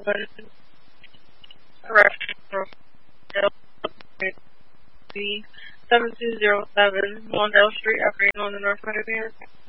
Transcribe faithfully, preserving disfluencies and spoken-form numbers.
seven two zero seven Mondale Street, Upgrade on the North Side of America.